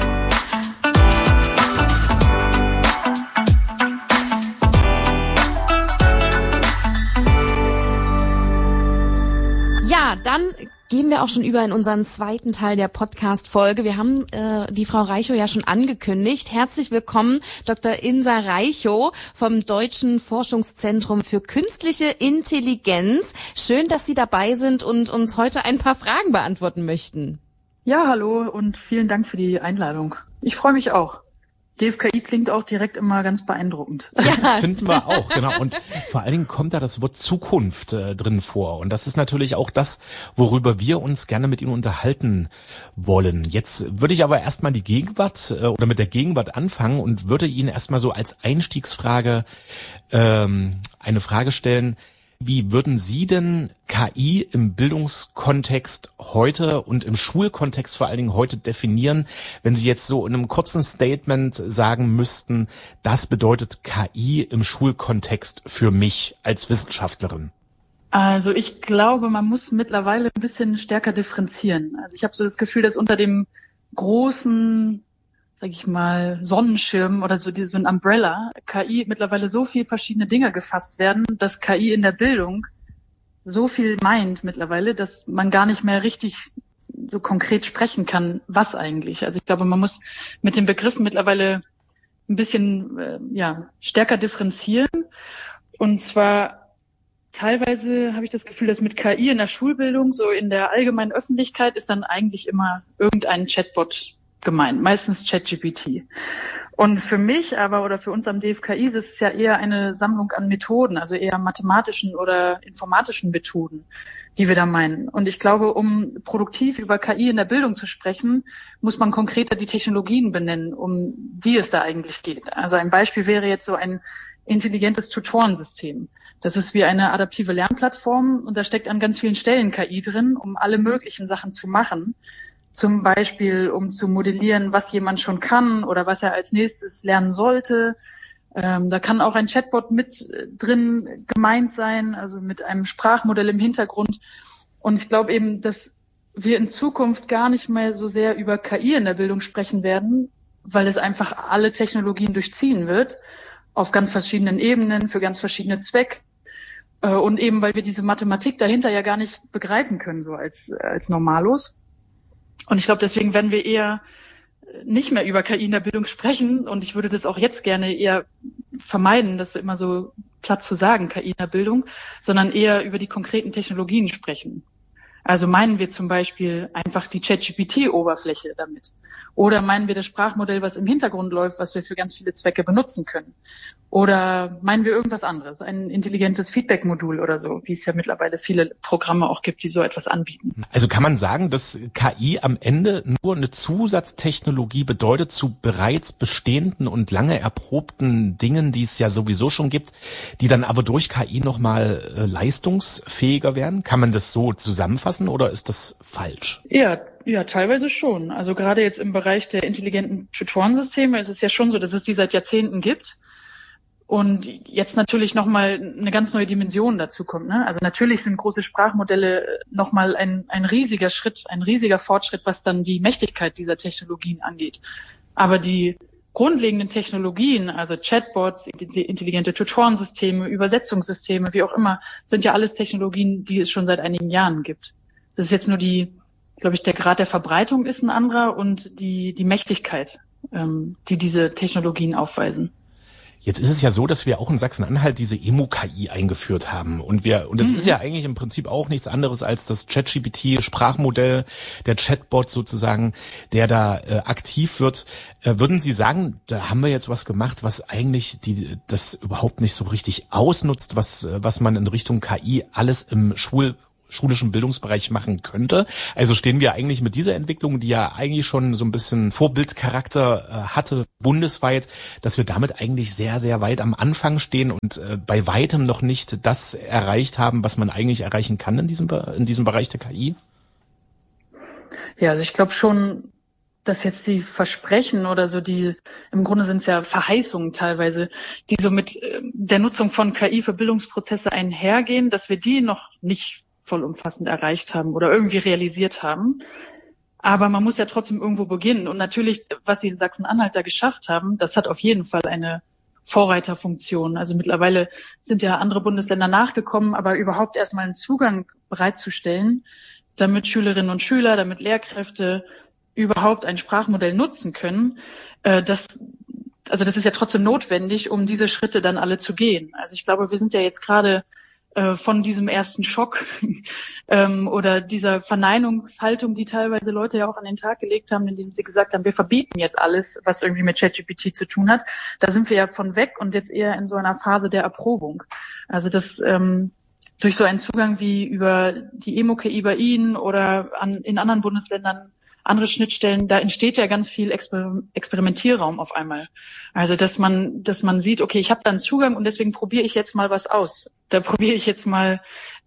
Speaker 5: Ja, dann gehen wir auch schon über in unseren zweiten Teil der Podcast-Folge. Wir haben die Frau Reichow ja schon angekündigt. Herzlich willkommen, Dr. Insa Reichow vom Deutschen Forschungszentrum für Künstliche Intelligenz. Schön, dass Sie dabei sind und uns heute ein paar Fragen beantworten möchten.
Speaker 7: Ja, hallo und vielen Dank für die Einladung. Ich freue mich auch. DFKI klingt auch direkt immer ganz beeindruckend.
Speaker 4: Ja, finden wir auch, genau. Und vor allen Dingen kommt da das Wort Zukunft drin vor. Und das ist natürlich auch das, worüber wir uns gerne mit Ihnen unterhalten wollen. Jetzt würde ich aber erstmal die Gegenwart oder mit der Gegenwart anfangen und würde Ihnen erstmal so als Einstiegsfrage eine Frage stellen. Wie würden Sie denn KI im Bildungskontext heute und im Schulkontext vor allen Dingen heute definieren, wenn Sie jetzt so in einem kurzen Statement sagen müssten, das bedeutet KI im Schulkontext für mich als Wissenschaftlerin?
Speaker 7: Also ich glaube, man muss mittlerweile ein bisschen stärker differenzieren. Also ich habe so das Gefühl, dass unter dem großen, sag ich mal, Sonnenschirm oder so ein Umbrella, KI mittlerweile so viel verschiedene Dinge gefasst werden, dass KI in der Bildung so viel meint mittlerweile, dass man gar nicht mehr richtig so konkret sprechen kann, was eigentlich. Also ich glaube, man muss mit den Begriffen mittlerweile ein bisschen stärker differenzieren. Und zwar teilweise habe ich das Gefühl, dass mit KI in der Schulbildung, so in der allgemeinen Öffentlichkeit, ist dann eigentlich immer irgendein Chatbot gemeint, meistens ChatGPT. Und für mich aber oder für uns am DFKI ist es ja eher eine Sammlung an Methoden, also eher mathematischen oder informatischen Methoden, die wir da meinen. Und ich glaube, um produktiv über KI in der Bildung zu sprechen, muss man konkreter die Technologien benennen, um die es da eigentlich geht. Also ein Beispiel wäre jetzt so ein intelligentes Tutorensystem. Das ist wie eine adaptive Lernplattform und da steckt an ganz vielen Stellen KI drin, um alle möglichen Sachen zu machen. Zum Beispiel, um zu modellieren, was jemand schon kann oder was er als nächstes lernen sollte. Da kann auch ein Chatbot mit drin gemeint sein, also mit einem Sprachmodell im Hintergrund. Und ich glaube eben, dass wir in Zukunft gar nicht mehr so sehr über KI in der Bildung sprechen werden, weil es einfach alle Technologien durchziehen wird, auf ganz verschiedenen Ebenen, für ganz verschiedene Zwecke. Und eben, weil wir diese Mathematik dahinter ja gar nicht begreifen können, so als Normalos. Und ich glaube, deswegen werden wir eher nicht mehr über KI in der Bildung sprechen. Und ich würde das auch jetzt gerne eher vermeiden, das immer so platt zu sagen, KI in der Bildung, sondern eher über die konkreten Technologien sprechen. Also meinen wir zum Beispiel einfach die ChatGPT-Oberfläche damit? Oder meinen wir das Sprachmodell, was im Hintergrund läuft, was wir für ganz viele Zwecke benutzen können? Oder meinen wir irgendwas anderes, ein intelligentes Feedback-Modul oder so, wie es ja mittlerweile viele Programme auch gibt, die so etwas anbieten?
Speaker 4: Also kann man sagen, dass KI am Ende nur eine Zusatztechnologie bedeutet zu bereits bestehenden und lange erprobten Dingen, die es ja sowieso schon gibt, die dann aber durch KI nochmal leistungsfähiger werden? Kann man das so zusammenfassen oder ist das falsch?
Speaker 7: Ja, teilweise schon. Also gerade jetzt im Bereich der intelligenten Tutorensysteme ist es ja schon so, dass es die seit Jahrzehnten gibt. Und jetzt natürlich nochmal eine ganz neue Dimension dazu kommt. Ne? Also natürlich sind große Sprachmodelle nochmal ein riesiger Schritt, ein riesiger Fortschritt, was dann die Mächtigkeit dieser Technologien angeht. Aber die grundlegenden Technologien, also Chatbots, intelligente Tutorensysteme, Übersetzungssysteme, wie auch immer, sind ja alles Technologien, die es schon seit einigen Jahren gibt. Das ist jetzt nur glaube ich, der Grad der Verbreitung ist ein anderer und die Mächtigkeit, die diese Technologien aufweisen.
Speaker 4: Jetzt ist es ja so, dass wir auch in Sachsen-Anhalt diese Emo-KI eingeführt haben. Und das ist ja eigentlich im Prinzip auch nichts anderes als das ChatGPT-Sprachmodell, der Chatbot sozusagen, der da aktiv wird. Würden Sie sagen, da haben wir jetzt was gemacht, was eigentlich das überhaupt nicht so richtig ausnutzt, was man in Richtung KI alles im schulischen Bildungsbereich machen könnte? Also stehen wir eigentlich mit dieser Entwicklung, die ja eigentlich schon so ein bisschen Vorbildcharakter hatte, bundesweit, dass wir damit eigentlich sehr, sehr weit am Anfang stehen und bei weitem noch nicht das erreicht haben, was man eigentlich erreichen kann in diesem Bereich der KI?
Speaker 7: Ja, also ich glaube schon, dass jetzt die Versprechen oder so im Grunde sind es ja Verheißungen teilweise, die so mit der Nutzung von KI für Bildungsprozesse einhergehen, dass wir die noch nicht vollumfassend erreicht haben oder irgendwie realisiert haben. Aber man muss ja trotzdem irgendwo beginnen. Und natürlich, was sie in Sachsen-Anhalt da geschafft haben, das hat auf jeden Fall eine Vorreiterfunktion. Also mittlerweile sind ja andere Bundesländer nachgekommen, aber überhaupt erstmal einen Zugang bereitzustellen, damit Schülerinnen und Schüler, damit Lehrkräfte überhaupt ein Sprachmodell nutzen können, das ist ja trotzdem notwendig, um diese Schritte dann alle zu gehen. Also ich glaube, wir sind ja jetzt gerade von diesem ersten Schock oder dieser Verneinungshaltung, die teilweise Leute ja auch an den Tag gelegt haben, indem sie gesagt haben, wir verbieten jetzt alles, was irgendwie mit ChatGPT zu tun hat. Da sind wir ja von weg und jetzt eher in so einer Phase der Erprobung. Also das durch so einen Zugang wie über die Emo-KI bei Ihnen oder in anderen Bundesländern andere Schnittstellen, da entsteht ja ganz viel Experimentierraum auf einmal. Also dass man sieht, okay, ich habe da einen Zugang und deswegen probiere ich jetzt mal was aus. Da probiere ich jetzt mal,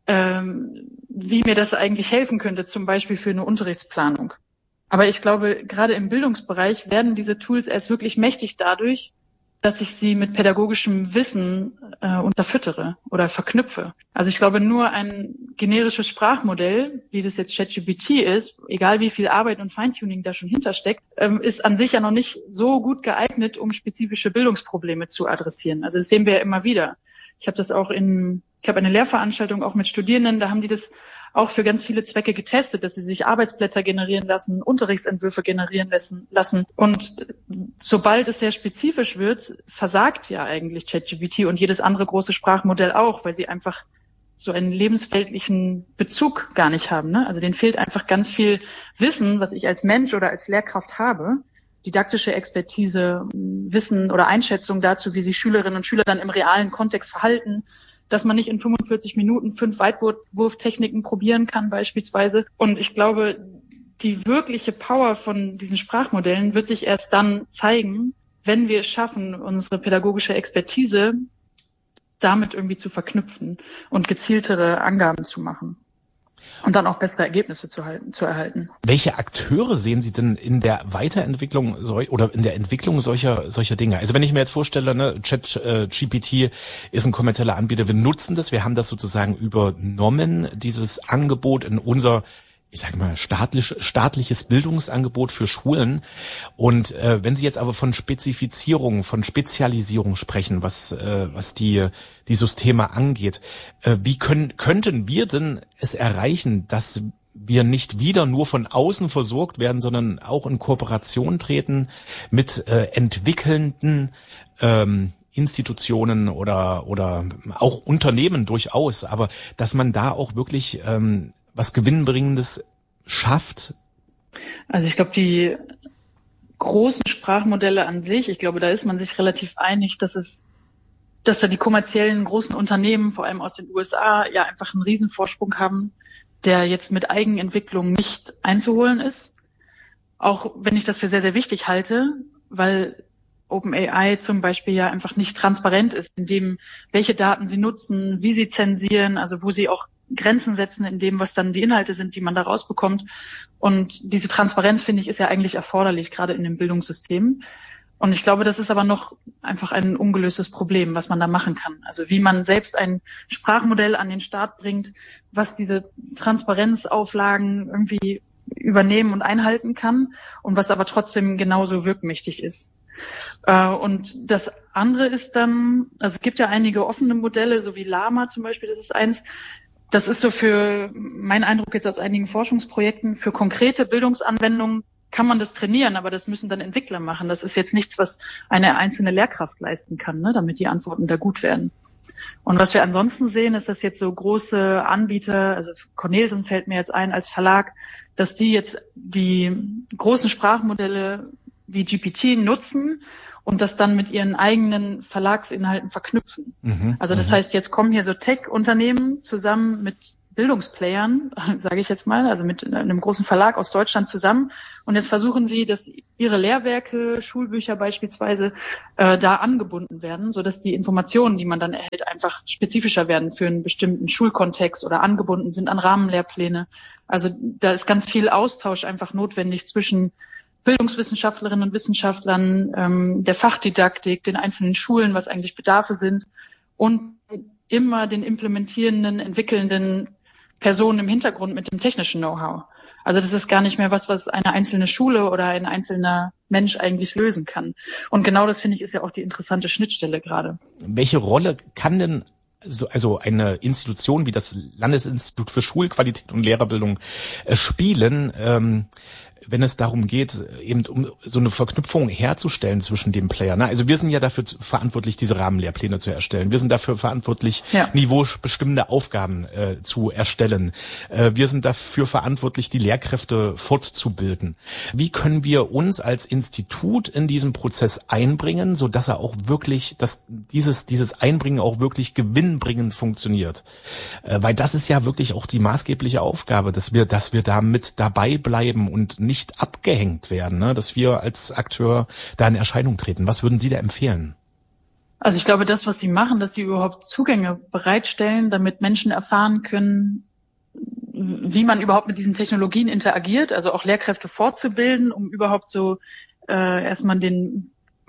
Speaker 7: wie mir das eigentlich helfen könnte, zum Beispiel für eine Unterrichtsplanung. Aber ich glaube, gerade im Bildungsbereich werden diese Tools erst wirklich mächtig dadurch, dass ich sie mit pädagogischem Wissen unterfüttere oder verknüpfe. Also ich glaube, nur ein generisches Sprachmodell, wie das jetzt ChatGPT ist, egal wie viel Arbeit und Feintuning da schon hintersteckt, ist an sich ja noch nicht so gut geeignet, um spezifische Bildungsprobleme zu adressieren. Also das sehen wir ja immer wieder. Ich habe eine Lehrveranstaltung auch mit Studierenden, da haben die das auch für ganz viele Zwecke getestet, dass sie sich Arbeitsblätter generieren lassen, Unterrichtsentwürfe generieren lassen. Und sobald es sehr spezifisch wird, versagt ja eigentlich ChatGPT und jedes andere große Sprachmodell auch, weil sie einfach so einen lebensweltlichen Bezug gar nicht haben, ne? Also denen fehlt einfach ganz viel Wissen, was ich als Mensch oder als Lehrkraft habe. Didaktische Expertise, Wissen oder Einschätzung dazu, wie sich Schülerinnen und Schüler dann im realen Kontext verhalten, dass man nicht in 45 Minuten 5 Weitwurftechniken probieren kann beispielsweise. Und ich glaube, die wirkliche Power von diesen Sprachmodellen wird sich erst dann zeigen, wenn wir es schaffen, unsere pädagogische Expertise damit irgendwie zu verknüpfen und gezieltere Angaben zu machen. Und dann auch bessere Ergebnisse zu erhalten.
Speaker 4: Welche Akteure sehen Sie denn in der Weiterentwicklung oder in der Entwicklung solcher Dinge? Also wenn ich mir jetzt vorstelle, ne, ChatGPT ist ein kommerzieller Anbieter, wir nutzen das, wir haben das sozusagen übernommen, dieses Angebot in unser, ich sage mal, staatliches Bildungsangebot für Schulen. Und wenn Sie jetzt aber von Spezifizierung, von Spezialisierung sprechen, was die Systeme angeht, wie könnten wir denn es erreichen, dass wir nicht wieder nur von außen versorgt werden, sondern auch in Kooperation treten mit entwickelnden Institutionen oder auch Unternehmen durchaus, aber dass man da auch wirklich was Gewinnbringendes schafft?
Speaker 7: Also ich glaube, die großen Sprachmodelle an sich, ich glaube, da ist man sich relativ einig, dass da die kommerziellen großen Unternehmen, vor allem aus den USA, ja einfach einen Riesenvorsprung haben, der jetzt mit Eigenentwicklung nicht einzuholen ist. Auch wenn ich das für sehr, sehr wichtig halte, weil OpenAI zum Beispiel ja einfach nicht transparent ist, in dem, welche Daten sie nutzen, wie sie zensieren, also wo sie auch Grenzen setzen in dem, was dann die Inhalte sind, die man da rausbekommt. Und diese Transparenz, finde ich, ist ja eigentlich erforderlich, gerade in dem Bildungssystem. Und ich glaube, das ist aber noch einfach ein ungelöstes Problem, was man da machen kann. Also wie man selbst ein Sprachmodell an den Start bringt, was diese Transparenzauflagen irgendwie übernehmen und einhalten kann und was aber trotzdem genauso wirkmächtig ist. Und das andere ist dann, also es gibt ja einige offene Modelle, so wie Llama zum Beispiel, das ist eins. Das ist so für mein Eindruck jetzt aus einigen Forschungsprojekten, für konkrete Bildungsanwendungen kann man das trainieren, aber das müssen dann Entwickler machen. Das ist jetzt nichts, was eine einzelne Lehrkraft leisten kann, ne, damit die Antworten da gut werden. Und was wir ansonsten sehen, ist, dass jetzt so große Anbieter, also Cornelsen fällt mir jetzt ein als Verlag, dass die jetzt die großen Sprachmodelle wie GPT nutzen und das dann mit ihren eigenen Verlagsinhalten verknüpfen. Also das heißt, jetzt kommen hier so Tech-Unternehmen zusammen mit Bildungsplayern, sage ich jetzt mal, also mit einem großen Verlag aus Deutschland zusammen. Und jetzt versuchen sie, dass ihre Lehrwerke, Schulbücher beispielsweise, da angebunden werden, sodass die Informationen, die man dann erhält, einfach spezifischer werden für einen bestimmten Schulkontext oder angebunden sind an Rahmenlehrpläne. Also da ist ganz viel Austausch einfach notwendig zwischen Bildungswissenschaftlerinnen und Wissenschaftlern, der Fachdidaktik, den einzelnen Schulen, was eigentlich Bedarfe sind und immer den implementierenden, entwickelnden Personen im Hintergrund mit dem technischen Know-how. Also das ist gar nicht mehr was eine einzelne Schule oder ein einzelner Mensch eigentlich lösen kann. Und genau das, finde ich, ist ja auch die interessante Schnittstelle gerade.
Speaker 4: Welche Rolle kann denn also eine Institution wie das Landesinstitut für Schulqualität und Lehrerbildung spielen, wenn es darum geht, eben um so eine Verknüpfung herzustellen zwischen den Playern. Also wir sind ja dafür verantwortlich, diese Rahmenlehrpläne zu erstellen. Wir sind dafür verantwortlich, niveaubestimmende Aufgaben zu erstellen. Wir sind dafür verantwortlich, die Lehrkräfte fortzubilden. Wie können wir uns als Institut in diesem Prozess einbringen, so dass er auch wirklich, dass dieses Einbringen auch wirklich gewinnbringend funktioniert? Weil das ist ja wirklich auch die maßgebliche Aufgabe, dass wir da mit dabei bleiben und nicht abgehängt werden, ne? Dass wir als Akteur da in Erscheinung treten. Was würden Sie da empfehlen?
Speaker 7: Also ich glaube, das, was Sie machen, dass Sie überhaupt Zugänge bereitstellen, damit Menschen erfahren können, wie man überhaupt mit diesen Technologien interagiert, also auch Lehrkräfte fortzubilden, um überhaupt so erstmal den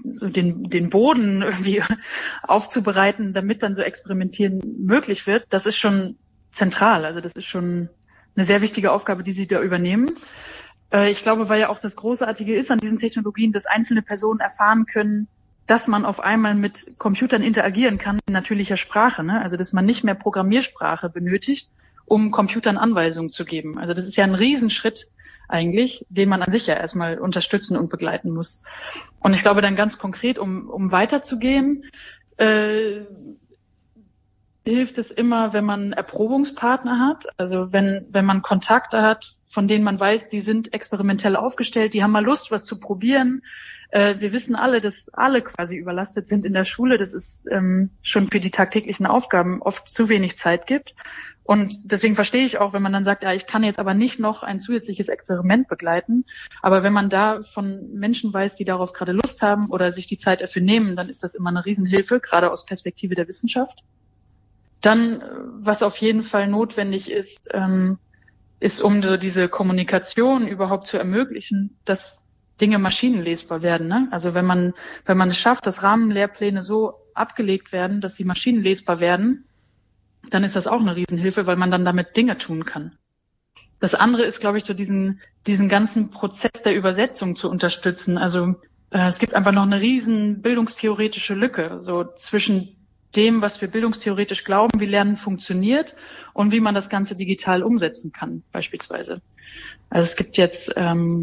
Speaker 7: Boden irgendwie aufzubereiten, damit dann so Experimentieren möglich wird. Das ist schon zentral. Also das ist schon eine sehr wichtige Aufgabe, die Sie da übernehmen. Ich glaube, weil ja auch das Großartige ist an diesen Technologien, dass einzelne Personen erfahren können, dass man auf einmal mit Computern interagieren kann in natürlicher Sprache, ne? Also dass man nicht mehr Programmiersprache benötigt, um Computern Anweisungen zu geben. Also das ist ja ein Riesenschritt eigentlich, den man an sich ja erstmal unterstützen und begleiten muss. Und ich glaube dann ganz konkret, um weiterzugehen, hilft es immer, wenn man Erprobungspartner hat. Also wenn man Kontakte hat, von denen man weiß, die sind experimentell aufgestellt, die haben mal Lust, was zu probieren. Wir wissen alle, dass alle quasi überlastet sind in der Schule. Das ist schon für die tagtäglichen Aufgaben oft zu wenig Zeit gibt. Und deswegen verstehe ich auch, wenn man dann sagt, ja, ich kann jetzt aber nicht noch ein zusätzliches Experiment begleiten. Aber wenn man da von Menschen weiß, die darauf gerade Lust haben oder sich die Zeit dafür nehmen, dann ist das immer eine Riesenhilfe, gerade aus Perspektive der Wissenschaft. Dann, was auf jeden Fall notwendig ist, ist, um so diese Kommunikation überhaupt zu ermöglichen, dass Dinge maschinenlesbar werden. Ne? Also wenn man es schafft, dass Rahmenlehrpläne so abgelegt werden, dass sie maschinenlesbar werden, dann ist das auch eine Riesenhilfe, weil man dann damit Dinge tun kann. Das andere ist, glaube ich, so diesen ganzen Prozess der Übersetzung zu unterstützen. Also es gibt einfach noch eine riesen bildungstheoretische Lücke, so zwischen dem, was wir bildungstheoretisch glauben, wie Lernen funktioniert und wie man das Ganze digital umsetzen kann, beispielsweise. Also es gibt jetzt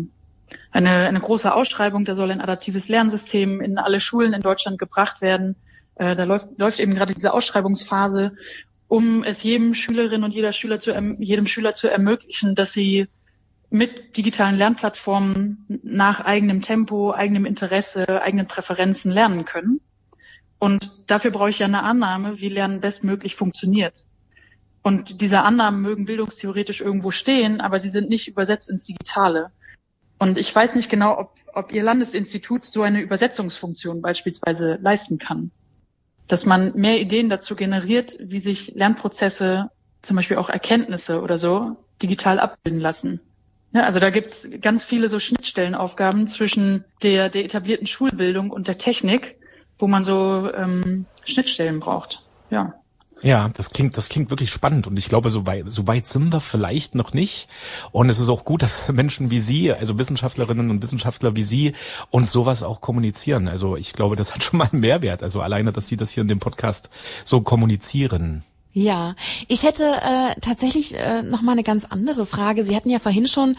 Speaker 7: eine große Ausschreibung, da soll ein adaptives Lernsystem in alle Schulen in Deutschland gebracht werden. Da läuft eben gerade diese Ausschreibungsphase, um es jedem Schülerin und jedem Schüler zu ermöglichen, dass sie mit digitalen Lernplattformen nach eigenem Tempo, eigenem Interesse, eigenen Präferenzen lernen können. Und dafür brauche ich ja eine Annahme, wie Lernen bestmöglich funktioniert. Und diese Annahmen mögen bildungstheoretisch irgendwo stehen, aber sie sind nicht übersetzt ins Digitale. Und ich weiß nicht genau, ob Ihr Landesinstitut so eine Übersetzungsfunktion beispielsweise leisten kann. Dass man mehr Ideen dazu generiert, wie sich Lernprozesse, zum Beispiel auch Erkenntnisse oder so, digital abbilden lassen. Ja, also da gibt's ganz viele so Schnittstellenaufgaben zwischen der etablierten Schulbildung und der Technik, wo man so Schnittstellen braucht. Ja.
Speaker 4: Ja, das klingt wirklich spannend und ich glaube, so weit sind wir vielleicht noch nicht. Und es ist auch gut, dass Menschen wie Sie, also Wissenschaftlerinnen und Wissenschaftler wie Sie, uns sowas auch kommunizieren. Also ich glaube, das hat schon mal einen Mehrwert. Also alleine, dass Sie das hier in dem Podcast so kommunizieren.
Speaker 5: Ja, ich hätte tatsächlich noch mal eine ganz andere Frage. Sie hatten ja vorhin schon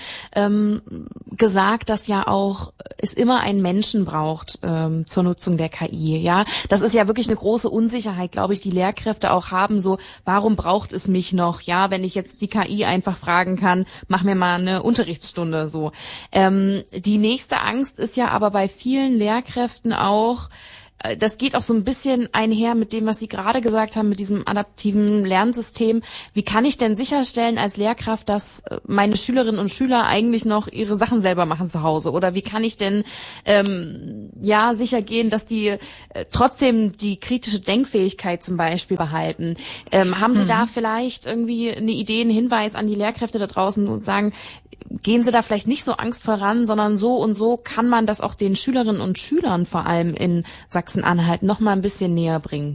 Speaker 5: gesagt, dass ja auch es immer einen Menschen braucht zur Nutzung der KI. Ja, das ist ja wirklich eine große Unsicherheit, glaube ich, die Lehrkräfte auch haben. So, warum braucht es mich noch? Ja, wenn ich jetzt die KI einfach fragen kann, mach mir mal eine Unterrichtsstunde. So, die nächste Angst ist ja aber bei vielen Lehrkräften auch, das geht auch so ein bisschen einher mit dem, was Sie gerade gesagt haben, mit diesem adaptiven Lernsystem. Wie kann ich denn sicherstellen als Lehrkraft, dass meine Schülerinnen und Schüler eigentlich noch ihre Sachen selber machen zu Hause? Oder wie kann ich denn sicher gehen, dass die trotzdem die kritische Denkfähigkeit zum Beispiel behalten? Haben Sie da vielleicht irgendwie eine Idee, einen Hinweis an die Lehrkräfte da draußen und sagen, gehen Sie da vielleicht nicht so angstvoll ran, sondern so und so kann man das auch den Schülerinnen und Schülern vor allem in Sachsen-Anhalt noch mal ein bisschen näher bringen?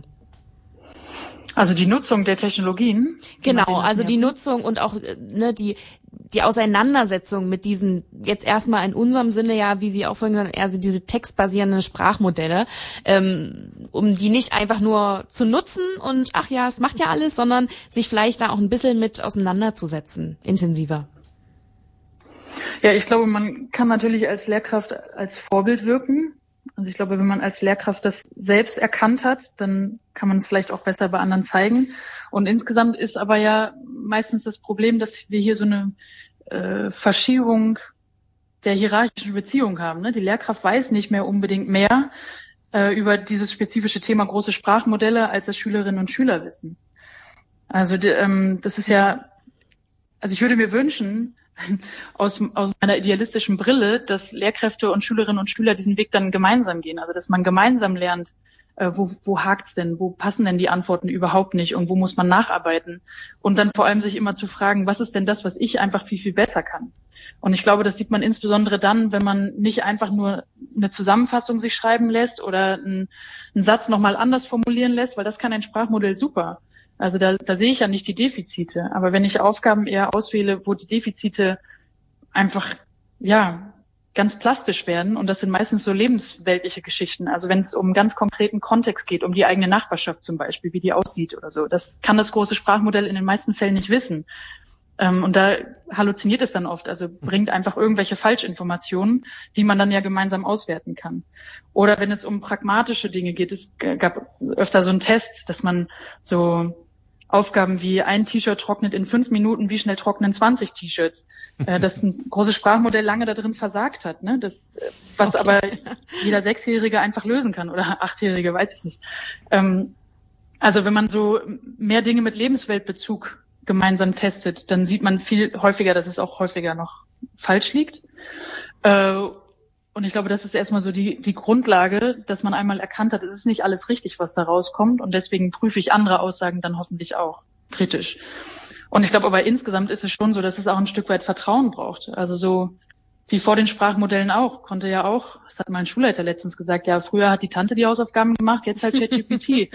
Speaker 7: Also die Nutzung der Technologien?
Speaker 5: Genau, also die Nutzung und auch die Auseinandersetzung mit diesen, jetzt erstmal in unserem Sinne ja, wie Sie auch vorhin gesagt haben, also diese textbasierenden Sprachmodelle, um die nicht einfach nur zu nutzen und ach ja, es macht ja alles, sondern sich vielleicht da auch ein bisschen mit auseinanderzusetzen, intensiver.
Speaker 7: Ja, ich glaube, man kann natürlich als Lehrkraft als Vorbild wirken. Also ich glaube, wenn man als Lehrkraft das selbst erkannt hat, dann kann man es vielleicht auch besser bei anderen zeigen. Und insgesamt ist aber ja meistens das Problem, dass wir hier so eine Verschiebung der hierarchischen Beziehung haben. Ne? Die Lehrkraft weiß nicht mehr unbedingt mehr über dieses spezifische Thema große Sprachmodelle, als das Schülerinnen und Schüler wissen. Also das ist ja, also ich würde mir wünschen, aus meiner idealistischen Brille, dass Lehrkräfte und Schülerinnen und Schüler diesen Weg dann gemeinsam gehen. Also dass man gemeinsam lernt, wo hakt's denn, wo passen denn die Antworten überhaupt nicht und wo muss man nacharbeiten. Und dann vor allem sich immer zu fragen, was ist denn das, was ich einfach viel, viel besser kann. Und ich glaube, das sieht man insbesondere dann, wenn man nicht einfach nur eine Zusammenfassung sich schreiben lässt oder einen Satz nochmal anders formulieren lässt, weil das kann ein Sprachmodell super. Also da sehe ich ja nicht die Defizite. Aber wenn ich Aufgaben eher auswähle, wo die Defizite einfach, ja, ganz plastisch werden, und das sind meistens so lebensweltliche Geschichten. Also wenn es um ganz konkreten Kontext geht, um die eigene Nachbarschaft zum Beispiel, wie die aussieht oder so. Das kann das große Sprachmodell in den meisten Fällen nicht wissen. Und da halluziniert es dann oft, also bringt einfach irgendwelche Falschinformationen, die man dann ja gemeinsam auswerten kann. Oder wenn es um pragmatische Dinge geht, es gab öfter so einen Test, dass man so Aufgaben wie ein T-Shirt trocknet in 5 Minuten, wie schnell trocknen 20 T-Shirts. Das ein großes Sprachmodell lange da drin versagt hat, ne? Das, was aber jeder 6-Jährige einfach lösen kann oder 8-Jährige, weiß ich nicht. Also wenn man so mehr Dinge mit Lebensweltbezug gemeinsam testet, dann sieht man viel häufiger, dass es auch häufiger noch falsch liegt. Und ich glaube, das ist erstmal so die Grundlage, dass man einmal erkannt hat, es ist nicht alles richtig, was da rauskommt. Und deswegen prüfe ich andere Aussagen dann hoffentlich auch kritisch. Und ich glaube aber insgesamt ist es schon so, dass es auch ein Stück weit Vertrauen braucht. Also so wie vor den Sprachmodellen auch, konnte ja auch, das hat mein Schulleiter letztens gesagt, ja, früher hat die Tante die Hausaufgaben gemacht, jetzt halt ChatGPT.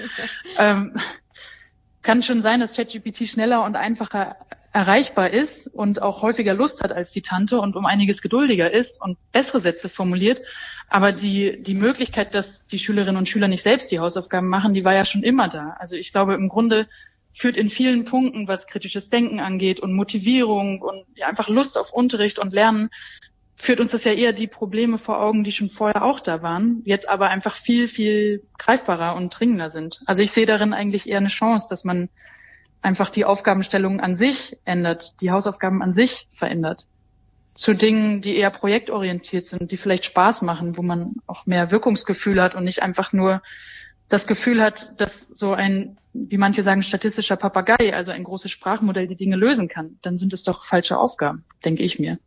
Speaker 7: Kann schon sein, dass ChatGPT schneller und einfacher erreichbar ist und auch häufiger Lust hat als die Tante und um einiges geduldiger ist und bessere Sätze formuliert. Aber die Möglichkeit, dass die Schülerinnen und Schüler nicht selbst die Hausaufgaben machen, die war ja schon immer da. Also ich glaube, im Grunde führt in vielen Punkten, was kritisches Denken angeht und Motivierung und ja, einfach Lust auf Unterricht und Lernen, führt uns das ja eher die Probleme vor Augen, die schon vorher auch da waren, jetzt aber einfach viel, viel greifbarer und dringender sind. Also ich sehe darin eigentlich eher eine Chance, dass man einfach die Aufgabenstellung an sich ändert, die Hausaufgaben an sich verändert. Zu Dingen, die eher projektorientiert sind, die vielleicht Spaß machen, wo man auch mehr Wirkungsgefühl hat und nicht einfach nur das Gefühl hat, dass so ein, wie manche sagen, statistischer Papagei, also ein großes Sprachmodell, die Dinge lösen kann. Dann sind es doch falsche Aufgaben, denke ich mir.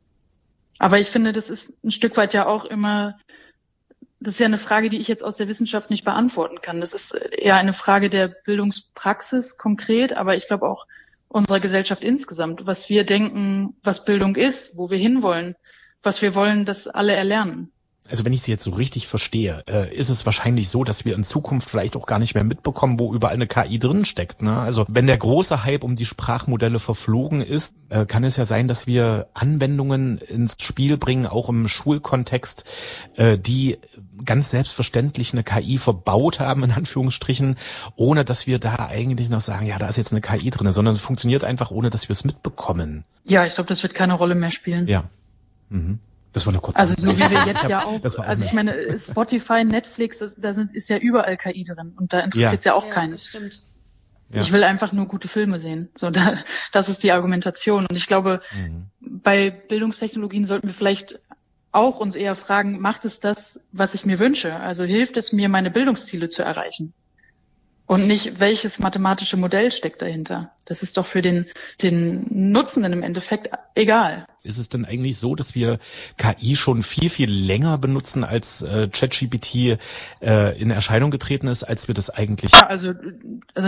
Speaker 7: Aber ich finde, das ist ein Stück weit ja auch immer, das ist ja eine Frage, die ich jetzt aus der Wissenschaft nicht beantworten kann. Das ist eher eine Frage der Bildungspraxis konkret, aber ich glaube auch unserer Gesellschaft insgesamt, was wir denken, was Bildung ist, wo wir hinwollen, was wir wollen, dass alle erlernen.
Speaker 4: Also wenn ich Sie jetzt so richtig verstehe, ist es wahrscheinlich so, dass wir in Zukunft vielleicht auch gar nicht mehr mitbekommen, wo überall eine KI drin steckt, ne? Also wenn der große Hype um die Sprachmodelle verflogen ist, kann es ja sein, dass wir Anwendungen ins Spiel bringen, auch im Schulkontext, die ganz selbstverständlich eine KI verbaut haben, in Anführungsstrichen, ohne dass wir da eigentlich noch sagen, ja, da ist jetzt eine KI drin, sondern es funktioniert einfach, ohne dass wir es mitbekommen.
Speaker 7: Ja, ich glaube, das wird keine Rolle mehr spielen.
Speaker 4: Ja. Mhm. Das war nur kurz.
Speaker 7: Also so wie wir jetzt ja auch, also ich meine, Spotify, Netflix, ist ja überall KI drin und da interessiert es ja auch keinen.
Speaker 5: Das stimmt.
Speaker 4: Ja.
Speaker 7: Ich will einfach nur gute Filme sehen. So, das ist die Argumentation. Und ich glaube, bei Bildungstechnologien sollten wir vielleicht auch uns eher fragen, macht es das, was ich mir wünsche? Also hilft es mir, meine Bildungsziele zu erreichen? Und nicht, welches mathematische Modell steckt dahinter. Das ist doch für den Nutzenden im Endeffekt egal.
Speaker 4: Ist es denn eigentlich so, dass wir KI schon viel, viel länger benutzen, als ChatGPT in Erscheinung getreten ist, als wir das eigentlich...
Speaker 7: Ja, also